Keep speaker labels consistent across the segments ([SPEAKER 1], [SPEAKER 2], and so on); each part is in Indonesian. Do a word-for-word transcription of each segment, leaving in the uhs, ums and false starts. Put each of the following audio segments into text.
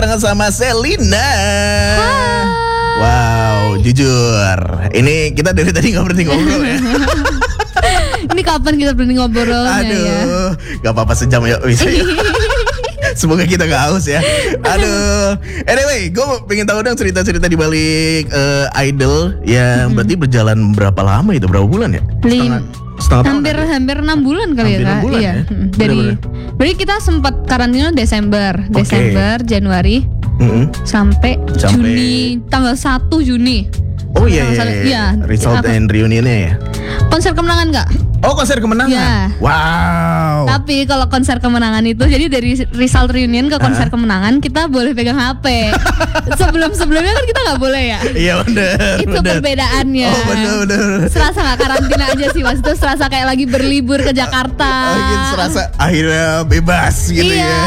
[SPEAKER 1] Dengan sama Selina.
[SPEAKER 2] Hai.
[SPEAKER 1] Wow, jujur, ini kita dari tadi nggak berhenti ngobrol ya.
[SPEAKER 2] Ini kapan kita berhenti ngobrolnya
[SPEAKER 1] Aduh,
[SPEAKER 2] ya?
[SPEAKER 1] nggak apa-apa sejam ya bisa. Ya. Semoga kita gak haus ya. Aduh. Anyway, gue pengen tahu dong cerita-cerita di balik uh, Idol yang berarti berjalan berapa lama itu? Berapa bulan ya?
[SPEAKER 2] Lim-
[SPEAKER 1] Setengah tahun
[SPEAKER 2] hampir
[SPEAKER 1] ya?
[SPEAKER 2] hampir enam bulan kali
[SPEAKER 1] Hampir
[SPEAKER 2] ya
[SPEAKER 1] enam
[SPEAKER 2] Kak.
[SPEAKER 1] bulan
[SPEAKER 2] Iya.
[SPEAKER 1] ya?
[SPEAKER 2] Mm, Dari
[SPEAKER 1] Bener-bener.
[SPEAKER 2] Jadi kita sempat karantina Desember,
[SPEAKER 1] Oke.
[SPEAKER 2] Desember, Januari
[SPEAKER 1] Mm-mm.
[SPEAKER 2] sampai,
[SPEAKER 1] Sampai-
[SPEAKER 2] Juni, tanggal satu Juni.
[SPEAKER 1] Oh iya
[SPEAKER 2] Kalau
[SPEAKER 1] iya,
[SPEAKER 2] salah-
[SPEAKER 1] iya.
[SPEAKER 2] iya.
[SPEAKER 1] Result
[SPEAKER 2] Apa?
[SPEAKER 1] and reunionnya ya.
[SPEAKER 2] Konser kemenangan nggak?
[SPEAKER 1] Oh, konser kemenangan.
[SPEAKER 2] Iya.
[SPEAKER 1] Wow.
[SPEAKER 2] Tapi kalau konser kemenangan itu, jadi dari result reunion ke konser
[SPEAKER 1] Ah.
[SPEAKER 2] kemenangan kita boleh pegang H P. Sebelum-sebelumnya kan kita nggak boleh ya.
[SPEAKER 1] Iya benar.
[SPEAKER 2] Itu
[SPEAKER 1] benar.
[SPEAKER 2] perbedaannya.
[SPEAKER 1] Oh benar benar.
[SPEAKER 2] Serasa nggak karantina aja sih mas, itu serasa kayak lagi berlibur ke Jakarta.
[SPEAKER 1] Oh, gitu, serasa akhirnya bebas gitu
[SPEAKER 2] iya.
[SPEAKER 1] ya.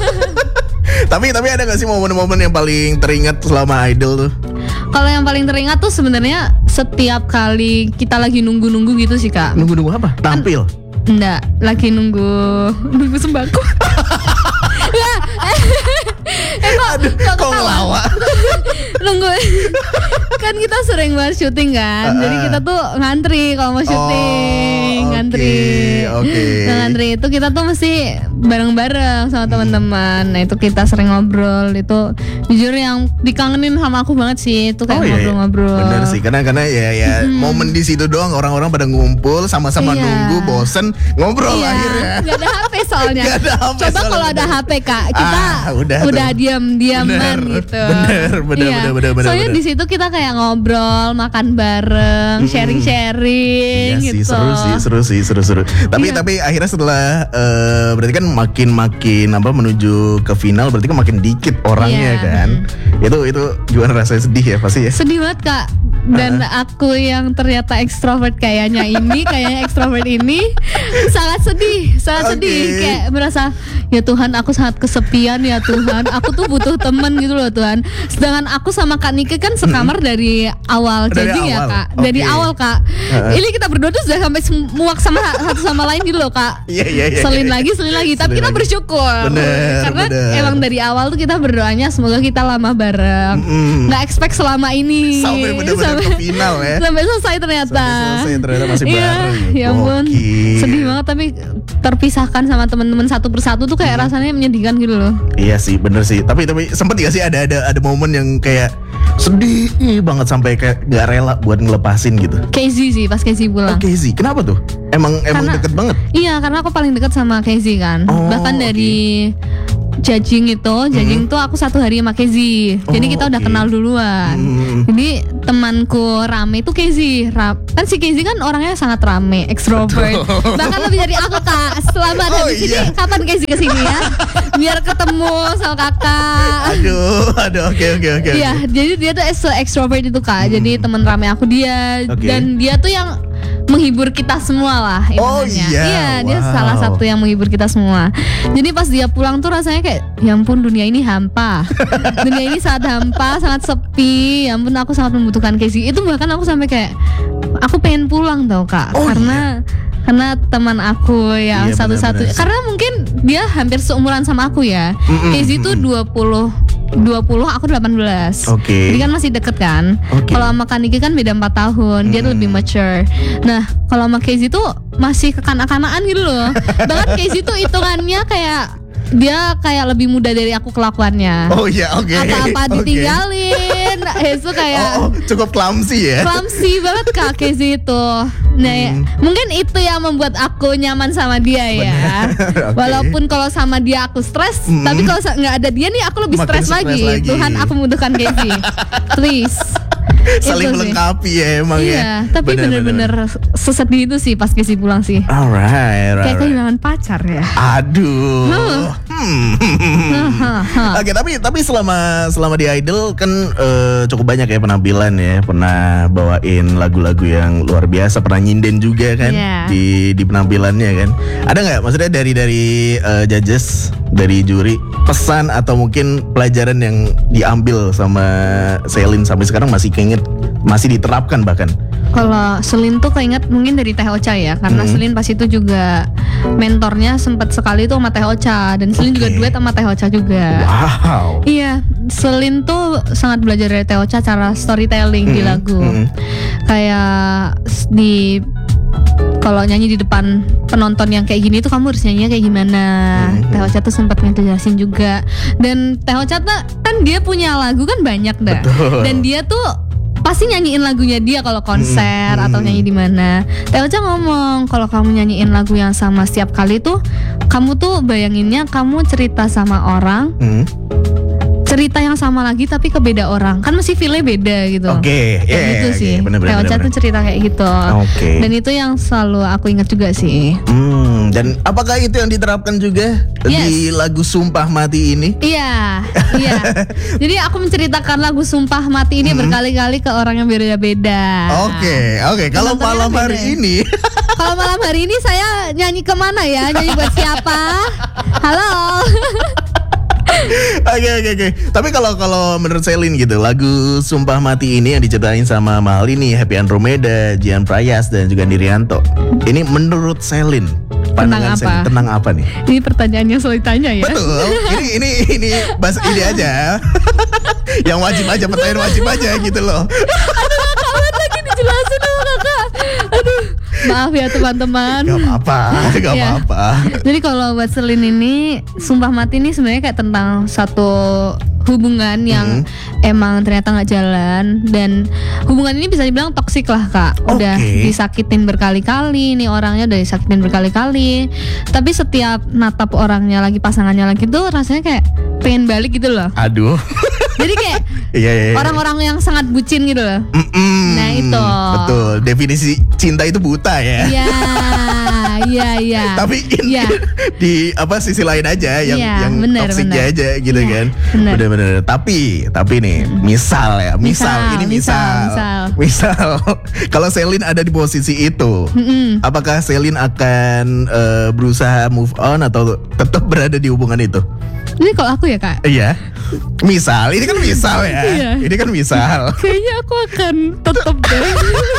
[SPEAKER 1] Tapi tapi ada gak sih momen-momen yang paling teringat selama Idol tuh?
[SPEAKER 2] Kalau yang paling teringat tuh sebenarnya setiap kali kita lagi nunggu-nunggu gitu sih kak.
[SPEAKER 1] Nunggu-nunggu apa? Tampil?
[SPEAKER 2] Enggak, lagi nunggu nunggu sembako. Nggak, eh, eh kok,
[SPEAKER 1] Aduh,
[SPEAKER 2] kok
[SPEAKER 1] kok
[SPEAKER 2] ketawa?
[SPEAKER 1] ngelawak?
[SPEAKER 2] Nunggu. Kan kita sering banget syuting kan.
[SPEAKER 1] Uh-uh.
[SPEAKER 2] Jadi kita tuh ngantri kalau mau syuting,
[SPEAKER 1] Oh,
[SPEAKER 2] ngantri.
[SPEAKER 1] oke, oke.
[SPEAKER 2] Nah, ngantri itu kita tuh mesti bareng-bareng sama teman-teman. Nah, itu kita sering ngobrol. Itu jujur yang dikangenin sama aku banget sih, itu kayak
[SPEAKER 1] Oh, iya, iya.
[SPEAKER 2] ngobrol-ngobrol.
[SPEAKER 1] Bener sih, karena karena ya ya momen di situ doang orang-orang pada ngumpul sama-sama
[SPEAKER 2] Iya.
[SPEAKER 1] nunggu, bosen ngobrol
[SPEAKER 2] Iya,
[SPEAKER 1] akhirnya.
[SPEAKER 2] nggak ada H P soalnya.
[SPEAKER 1] Nggak ada H P
[SPEAKER 2] Coba
[SPEAKER 1] soalnya,
[SPEAKER 2] kalau ada
[SPEAKER 1] bener.
[SPEAKER 2] H P kak, kita
[SPEAKER 1] Ah, udah
[SPEAKER 2] udah,
[SPEAKER 1] tuh.
[SPEAKER 2] diam-diaman
[SPEAKER 1] Bener,
[SPEAKER 2] gitu.
[SPEAKER 1] bener, bener,
[SPEAKER 2] Iya.
[SPEAKER 1] bener, bener, bener,
[SPEAKER 2] Soalnya
[SPEAKER 1] bener.
[SPEAKER 2] di situ kita kayak ngobrol, makan bareng,
[SPEAKER 1] Mm-mm.
[SPEAKER 2] sharing-sharing
[SPEAKER 1] Iya
[SPEAKER 2] gitu.
[SPEAKER 1] sih, seru sih, seru sih, seru-seru. Tapi
[SPEAKER 2] Iya.
[SPEAKER 1] tapi akhirnya setelah eh, berarti kan makin makin apa menuju ke final, berarti kan makin dikit orangnya
[SPEAKER 2] Iya.
[SPEAKER 1] kan. Itu itu gimana rasanya, sedih ya pasti ya.
[SPEAKER 2] Sedih banget kak. Dan aku yang ternyata ekstrovert kayaknya ini, kayaknya ekstrovert ini sangat sedih, sangat
[SPEAKER 1] Oke.
[SPEAKER 2] sedih. Kayak merasa ya Tuhan, aku sangat kesepian ya Tuhan. Aku tuh butuh temen gitu loh Tuhan. Sedangkan aku sama Kak Nike kan sekamar dari awal
[SPEAKER 1] Dari
[SPEAKER 2] jadi ya
[SPEAKER 1] awal,
[SPEAKER 2] kak.
[SPEAKER 1] oke.
[SPEAKER 2] Dari awal kak.
[SPEAKER 1] Heeh.
[SPEAKER 2] Ini kita berdua tuh sudah sampai muak sama satu sama lain gitu loh kak.
[SPEAKER 1] Iya iya iya.
[SPEAKER 2] Selin lagi, selin lagi. Tapi
[SPEAKER 1] Selin
[SPEAKER 2] kita
[SPEAKER 1] lagi.
[SPEAKER 2] bersyukur.
[SPEAKER 1] Bener,
[SPEAKER 2] Karena
[SPEAKER 1] bener.
[SPEAKER 2] emang dari awal tuh kita berdoanya semoga kita lama bareng.
[SPEAKER 1] Mm-mm.
[SPEAKER 2] Nggak expect selama ini.
[SPEAKER 1] Sampai bener-bener ke final ya.
[SPEAKER 2] Sampai selesai ternyata.
[SPEAKER 1] Sampai selesai ternyata masih
[SPEAKER 2] Iya,
[SPEAKER 1] bareng.
[SPEAKER 2] ya ampun.
[SPEAKER 1] Gokil.
[SPEAKER 2] Sedih banget tapi terpisahkan sama teman-teman satu persatu tuh kayak rasanya menyedihkan gitu loh.
[SPEAKER 1] Iya sih, bener sih. Tapi tapi sempet gak sih ada ada ada momen yang kayak sedih banget sampai kayak gak rela buat ngelepasin gitu.
[SPEAKER 2] Casey sih pas Casey pulang.
[SPEAKER 1] Oke sih, kenapa tuh? Emang emang
[SPEAKER 2] Karena-
[SPEAKER 1] deket banget.
[SPEAKER 2] Iya, karena aku paling dekat sama Casey kan.
[SPEAKER 1] Oh,
[SPEAKER 2] Bahkan
[SPEAKER 1] oke.
[SPEAKER 2] dari judging itu, judging tuh aku satu hari sama Casey. Jadi
[SPEAKER 1] Oh,
[SPEAKER 2] kita udah
[SPEAKER 1] oke.
[SPEAKER 2] kenal duluan.
[SPEAKER 1] Hmm.
[SPEAKER 2] Jadi temanku rame itu Casey. Ra- kan si Casey kan orangnya sangat rame, extrovert.
[SPEAKER 1] Betul.
[SPEAKER 2] Bahkan lebih dari aku kak. Selamat
[SPEAKER 1] Oh,
[SPEAKER 2] habis
[SPEAKER 1] iya.
[SPEAKER 2] ini kapan Casey kesini ya? Biar ketemu sama kakak.
[SPEAKER 1] Aduh, aduh, oke oke oke.
[SPEAKER 2] Iya, jadi dia tuh se extrovert itu kak. Jadi teman rame aku dia
[SPEAKER 1] Hmm. Oke.
[SPEAKER 2] dan dia tuh yang menghibur kita semua lah.
[SPEAKER 1] Oh,
[SPEAKER 2] intinya.
[SPEAKER 1] iya,
[SPEAKER 2] Iya, dia
[SPEAKER 1] wow.
[SPEAKER 2] salah satu yang menghibur kita semua. Jadi pas dia pulang tuh rasanya kayak, ya ampun dunia ini hampa. Dunia ini sangat hampa, sangat sepi. Ya ampun aku sangat membutuhkan Casey. Itu bahkan aku sampai kayak, aku pengen pulang tau kak,
[SPEAKER 1] Oh,
[SPEAKER 2] karena karena teman aku yang
[SPEAKER 1] Iya,
[SPEAKER 2] satu-satu.
[SPEAKER 1] benar-benar.
[SPEAKER 2] Karena mungkin dia hampir seumuran sama aku ya.
[SPEAKER 1] Mm-mm,
[SPEAKER 2] Casey tuh dua puluh dua puluh, aku delapan belas.
[SPEAKER 1] Oke.
[SPEAKER 2] Jadi kan masih deket kan.
[SPEAKER 1] Oke.
[SPEAKER 2] Kalau sama Kaniki kan beda empat tahun. Dia tuh lebih mature. Nah, kalau sama Casey tuh masih kekanak-kanakan gitu loh. Bahkan Casey tuh hitungannya kayak dia kayak lebih muda dari aku kelakuannya.
[SPEAKER 1] Oh iya, oke.
[SPEAKER 2] Apa-apa
[SPEAKER 1] Oke.
[SPEAKER 2] ditinggalin. Itu kayak
[SPEAKER 1] Oh, oh, cukup clumsy ya.
[SPEAKER 2] clumsy banget Kak Casey itu. Nah,
[SPEAKER 1] Hmm.
[SPEAKER 2] mungkin itu yang membuat aku nyaman sama dia ya.
[SPEAKER 1] Bener. Oke.
[SPEAKER 2] Walaupun kalau sama dia aku stres,
[SPEAKER 1] Hmm.
[SPEAKER 2] tapi kalau sa- nggak ada dia nih aku lebih
[SPEAKER 1] Makin
[SPEAKER 2] stres
[SPEAKER 1] stres
[SPEAKER 2] lagi.
[SPEAKER 1] lagi.
[SPEAKER 2] Tuhan, aku membutuhkan Casey. Please.
[SPEAKER 1] Saling
[SPEAKER 2] Itu sih.
[SPEAKER 1] melengkapi ya emang ya.
[SPEAKER 2] Iya, tapi bener-bener sesedih itu sih pas Casey pulang sih.
[SPEAKER 1] Alright,
[SPEAKER 2] Kayak
[SPEAKER 1] alright.
[SPEAKER 2] kehilangan pacar ya.
[SPEAKER 1] Aduh. Hmm.
[SPEAKER 2] Hahaha.
[SPEAKER 1] Oke, tapi tapi selama selama di Idol kan eh, cukup banyak ya penampilan ya. Pernah bawain lagu-lagu yang luar biasa, pernah nyinden juga kan
[SPEAKER 2] Iya.
[SPEAKER 1] di di penampilannya kan. Ada nggak maksudnya dari dari eh, judges, dari juri, pesan atau mungkin pelajaran yang diambil sama Selin sampai sekarang masih keinget, masih diterapkan bahkan
[SPEAKER 2] Kalau Selin tuh keinget mungkin dari Teh Ocha ya, karena
[SPEAKER 1] Hmm.
[SPEAKER 2] Selin pas itu juga mentornya sempat sekali tuh sama Teh Ocha, dan Selin juga
[SPEAKER 1] Oke.
[SPEAKER 2] duet sama Teh Ocha juga.
[SPEAKER 1] Wow.
[SPEAKER 2] Iya, Selin tuh sangat belajar dari Teh Ocha cara storytelling di
[SPEAKER 1] Mm,
[SPEAKER 2] lagu.
[SPEAKER 1] mm.
[SPEAKER 2] Kayak s- di kalau nyanyi di depan penonton yang kayak gini tuh kamu harus nyanyinya kayak gimana.
[SPEAKER 1] Mm,
[SPEAKER 2] Teh Ocha tuh sempat ngejelasin juga. Dan Teh Ocha tuh kan dia punya lagu kan banyak dah.
[SPEAKER 1] Betul.
[SPEAKER 2] Dan dia tuh pasti nyanyiin lagunya dia kalau konser
[SPEAKER 1] Mm,
[SPEAKER 2] atau
[SPEAKER 1] mm.
[SPEAKER 2] nyanyi di mana. Teh Ocha ngomong kalau kamu nyanyiin lagu yang sama setiap kali tuh kamu tuh bayanginnya kamu cerita sama orang,
[SPEAKER 1] Hmm.
[SPEAKER 2] cerita yang sama lagi tapi ke beda orang, kan mesti feel-nya beda gitu.
[SPEAKER 1] Oke,
[SPEAKER 2] Kayak
[SPEAKER 1] iya,
[SPEAKER 2] gitu
[SPEAKER 1] iya,
[SPEAKER 2] sih.
[SPEAKER 1] iya, bener-bener,
[SPEAKER 2] Teh Ocha
[SPEAKER 1] bener-bener.
[SPEAKER 2] tuh cerita kayak gitu.
[SPEAKER 1] Oke.
[SPEAKER 2] Dan itu yang selalu aku ingat juga sih.
[SPEAKER 1] Hmm, dan apakah itu yang diterapkan juga di
[SPEAKER 2] Yes.
[SPEAKER 1] lagu Sumpah Mati ini?
[SPEAKER 2] Iya, iya. Jadi aku menceritakan lagu Sumpah Mati ini berkali-kali ke orang yang beda-beda.
[SPEAKER 1] Oke, oke. Kalau
[SPEAKER 2] Penontonnya
[SPEAKER 1] malam
[SPEAKER 2] beda
[SPEAKER 1] hari
[SPEAKER 2] ya?
[SPEAKER 1] ini,
[SPEAKER 2] Kalau malam hari ini saya nyanyi kemana ya? Nyanyi buat siapa? Halo.
[SPEAKER 1] oke, oke, oke. Tapi kalau kalau menurut Selin gitu, lagu Sumpah Mati ini yang diciptain sama Malini, Happy Andromeda, Jian Prayas dan juga Nirianto. Ini menurut Selin, pandangan
[SPEAKER 2] Tentang
[SPEAKER 1] Selin
[SPEAKER 2] apa?
[SPEAKER 1] tentang apa nih?
[SPEAKER 2] Ini pertanyaan yang selalu ditanya ya.
[SPEAKER 1] Betul. Ini ini ini bahas ini aja. Yang wajib aja, pertanyaan wajib aja gitu loh.
[SPEAKER 2] Kawan lagi dijelasin sama kakak. Aduh, maaf ya teman-teman.
[SPEAKER 1] Gak apa-apa, gak
[SPEAKER 2] Iya.
[SPEAKER 1] apa-apa.
[SPEAKER 2] Jadi kalau buat Selin ini Sumpah Mati ini sebenarnya kayak tentang satu hubungan yang emang ternyata nggak jalan, dan hubungan ini bisa dibilang toksik lah kak. Udah
[SPEAKER 1] Oke.
[SPEAKER 2] disakitin berkali-kali, nih orangnya udah disakitin berkali-kali. Tapi setiap natap orangnya lagi, pasangannya lagi tuh rasanya kayak pengen balik gitu loh.
[SPEAKER 1] Aduh.
[SPEAKER 2] Jadi kayak
[SPEAKER 1] Iya, iya, iya.
[SPEAKER 2] orang-orang yang sangat bucin gitu loh.
[SPEAKER 1] Mm-mm.
[SPEAKER 2] Nah, itu.
[SPEAKER 1] Betul. Definisi cinta itu buta ya.
[SPEAKER 2] Iya, iya, iya.
[SPEAKER 1] Tapi in-
[SPEAKER 2] Iya.
[SPEAKER 1] di apa sisi lain aja yang
[SPEAKER 2] Iya,
[SPEAKER 1] yang
[SPEAKER 2] bener,
[SPEAKER 1] toksiknya
[SPEAKER 2] bener.
[SPEAKER 1] aja gitu
[SPEAKER 2] Iya,
[SPEAKER 1] kan.
[SPEAKER 2] bener.
[SPEAKER 1] Bener-bener. Tapi tapi nih misal ya, misal,
[SPEAKER 2] Misal,
[SPEAKER 1] ini misal.
[SPEAKER 2] misal,
[SPEAKER 1] Misal kalau Selin ada di posisi itu,
[SPEAKER 2] Mm-mm.
[SPEAKER 1] apakah Selin akan eh, berusaha move on atau tetap berada di hubungan itu?
[SPEAKER 2] Ini kalau aku ya kak,
[SPEAKER 1] Iya. Misal, ini kan misal ya.
[SPEAKER 2] Iya.
[SPEAKER 1] Ini kan misal.
[SPEAKER 2] kayaknya aku akan tetap deh.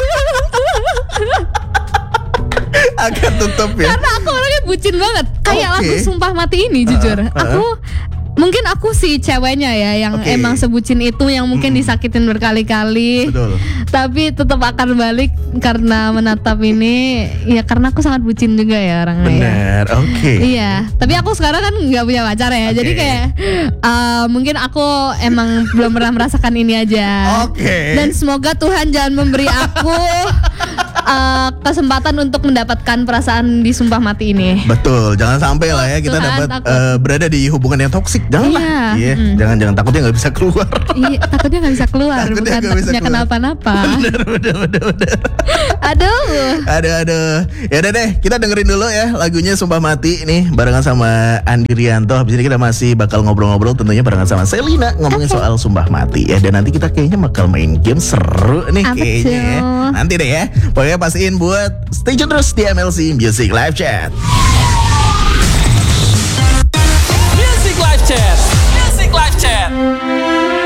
[SPEAKER 1] Akan tutup ya.
[SPEAKER 2] Karena aku orangnya bucin banget. Kayak
[SPEAKER 1] Oke.
[SPEAKER 2] lagu Sumpah Mati ini jujur.
[SPEAKER 1] Uh, uh,
[SPEAKER 2] Aku mungkin aku si ceweknya ya yang
[SPEAKER 1] Oke.
[SPEAKER 2] emang sebucin itu, yang mungkin disakitin berkali-kali.
[SPEAKER 1] Betul.
[SPEAKER 2] Tapi tetap akan balik karena menatap ini, ya karena aku sangat bucin juga ya orangnya. ya.
[SPEAKER 1] Benar. Oke.
[SPEAKER 2] Iya, tapi aku sekarang kan nggak punya pacar ya,
[SPEAKER 1] Oke.
[SPEAKER 2] jadi kayak uh, mungkin aku emang belum pernah merasakan ini aja.
[SPEAKER 1] Oke.
[SPEAKER 2] Dan semoga Tuhan jangan memberi aku uh, kesempatan untuk mendapatkan perasaan di Sumpah Mati ini.
[SPEAKER 1] Betul, jangan sampai lah ya kita
[SPEAKER 2] Tuhan,
[SPEAKER 1] dapat
[SPEAKER 2] takut.
[SPEAKER 1] eh, berada di hubungan yang toksik. Janganlah.
[SPEAKER 2] Iya,
[SPEAKER 1] Iya,
[SPEAKER 2] mm.
[SPEAKER 1] jangan-jangan takutnya nggak bisa keluar.
[SPEAKER 2] Iya, takutnya nggak bisa keluar,
[SPEAKER 1] Takutnya
[SPEAKER 2] bukan
[SPEAKER 1] nggak bisa
[SPEAKER 2] takutnya
[SPEAKER 1] keluar.
[SPEAKER 2] kenapa-napa.
[SPEAKER 1] bener, bener, bener, bener.
[SPEAKER 2] Aduh.
[SPEAKER 1] Aduh, aduh. Ya udah deh, kita dengerin dulu ya lagunya Sumpah Mati nih barengan sama Andi Rianto. Habis ini kita masih bakal ngobrol-ngobrol tentunya barengan sama Selina ngomongin soal Sumpah Mati ya. Dan nanti kita kayaknya bakal main game seru nih
[SPEAKER 2] Apa
[SPEAKER 1] kayaknya ya.
[SPEAKER 2] tuh?
[SPEAKER 1] Nanti deh ya. Pokoknya pastiin buat stay tune terus di M L C Music Live Chat.